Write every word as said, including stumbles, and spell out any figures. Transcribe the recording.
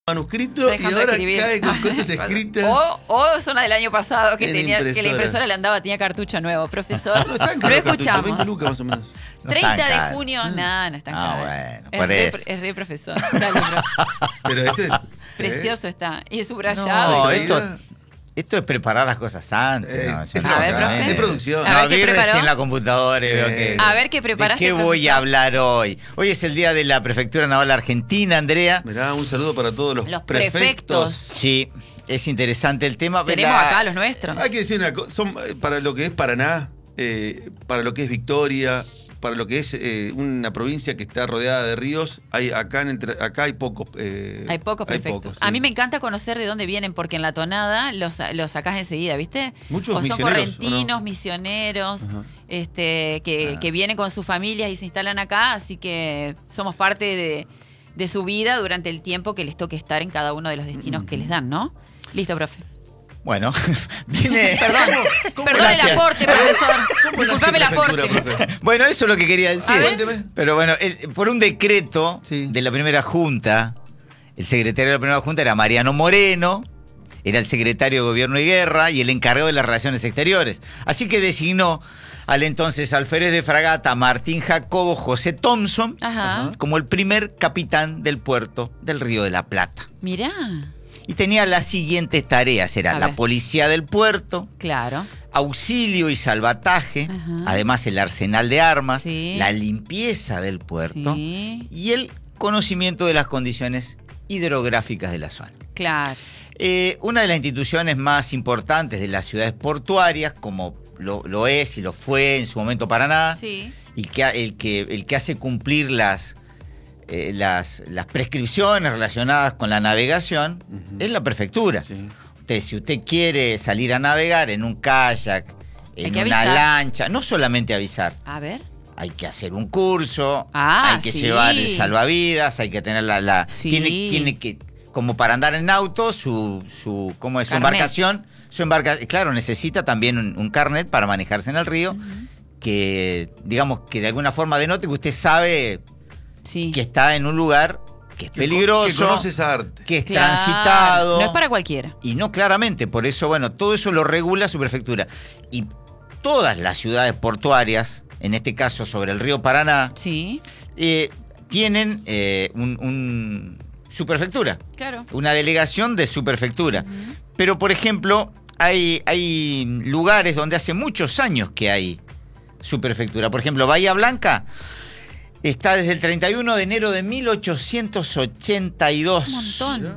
manuscrito y ahora cae con cosas escritas. O, o son las del año pasado que En tenía impresora. que la impresora le andaba, tenía cartucho nuevo, profesor. No están Lo caros, escuchamos. veinte lucas más o menos. No treinta están de caros. junio, nada, no están Ah, caros. bueno, es, por re, eso. es re profesor. Dale, profe. Pero ese ¿eh? Precioso está. Y subrayado. No, y esto, todo. esto es preparar las cosas antes. Eh, ¿no? es Yo no- A ver, no, profe. eh. Es producción. A No, ver, ¿qué vi preparó? recién la computadora y veo Sí. que... A ver qué ¿De preparaste, qué voy profesor? a hablar hoy? Hoy es el día de la Prefectura Naval Argentina, Andrea. Mirá, un saludo para todos los, Los prefectos. prefectos. Sí, es interesante el tema. Tenemos La- acá los nuestros. Hay que decir una cosa, son eh, para lo que es Paraná, eh, para lo que es Victoria, para lo que es eh, una provincia que está rodeada de ríos, hay acá, en entre, acá hay pocos. eh, Hay pocos prefectos. pocos, sí. A mí me encanta conocer de dónde vienen, porque en la tonada los, los sacás enseguida, ¿viste? Muchos o son misioneros, correntinos, ¿o no? misioneros, Ajá. este, que, Ah. que vienen con sus familias y se instalan acá, así que somos parte de, de su vida durante el tiempo que les toque estar en cada uno de los destinos que les dan, ¿no? Listo, profe. Bueno, viene... Perdón, ¿Cómo perdón el gracias? aporte, profesor. ¿Cómo nace Disculpame el prefectura, aporte. profe? Bueno, eso es lo que quería decir. A ver. Cuénteme. Pero bueno, el- por un decreto Sí. de la primera junta, el secretario de la primera junta era Mariano Moreno, era el secretario de Gobierno y Guerra y el encargado de las relaciones exteriores. Así que designó al entonces alférez de fragata Martín Jacobo José Thompson Ajá. como el primer capitán del puerto del Río de la Plata. Mirá, Y tenía las siguientes tareas, era A la ver. policía del puerto, claro. auxilio y salvataje, Ajá. además el arsenal de armas, Sí. la limpieza del puerto Sí, y el conocimiento de las condiciones hidrográficas de la zona. claro. Eh, una de las instituciones más importantes de las ciudades portuarias, como lo, lo es y lo fue en su momento Paraná, Sí. y que, ha- el, que, el que hace cumplir las, eh, las, las prescripciones relacionadas con la navegación, Ujú. es la prefectura. Sí. Usted, si usted quiere salir a navegar en un kayak, Hay en que una avisar. lancha, no solamente avisar, A ver. hay que hacer un curso, Ah, hay que sí. llevar el salvavidas, hay que tener la... la Sí. tiene, tiene que, como para andar en auto, su, su ¿cómo es? Su Carnet. embarcación, su embarcación, claro, necesita también un, un carnet para manejarse en el río, que digamos que de alguna forma denote que usted sabe Sí. que está en un lugar que es Que co- peligroso, Que conoce esa arte. que es Claro. transitado. No es para cualquiera. Y no claramente, por eso, bueno, todo eso lo regula su prefectura. Y todas las ciudades portuarias, en este caso sobre el río Paraná, Sí. eh, tienen eh, un, un- su prefectura, Claro. una delegación de su prefectura. Pero, por ejemplo, hay, hay lugares donde hace muchos años que hay su prefectura. Por ejemplo, Bahía Blanca está desde el treinta y uno de enero de mil ochocientos ochenta y dos. Un montón.